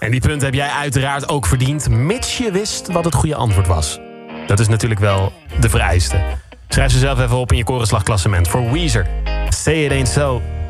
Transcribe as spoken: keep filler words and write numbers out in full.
En die punten heb jij uiteraard ook verdiend, mits je wist wat het goede antwoord was. Dat is natuurlijk wel de vereiste. Schrijf ze zelf even op in je korenslagklassement. Voor Weezer, Say It Ain't So.